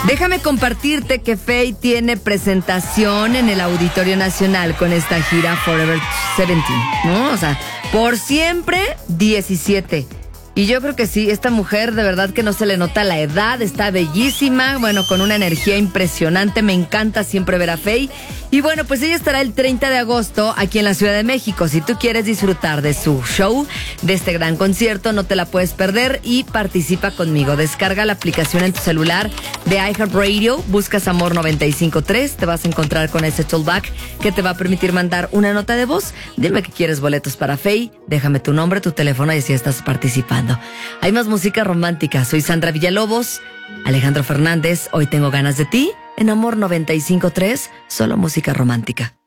Déjame compartirte que Faye tiene presentación en el Auditorio Nacional con esta gira Forever 17, ¿no? O sea, por siempre 17. Y yo creo que sí, esta mujer de verdad que no se le nota la edad, está bellísima, bueno, con una energía impresionante, me encanta siempre ver a Faye. Y bueno, pues ella estará el 30 de agosto aquí en la Ciudad de México. Si tú quieres disfrutar de su show, de este gran concierto, no te la puedes perder y participa conmigo. Descarga la aplicación en tu celular de iHeartRadio, buscas Amor 95.3, te vas a encontrar con ese toolback que te va a permitir mandar una nota de voz. Dime que quieres boletos para Faye, déjame tu nombre, tu teléfono y así estás participando. Hay más música romántica. Soy Sandra Villalobos, Alejandro Fernández. Hoy tengo ganas de ti en Amor 95.3, solo música romántica.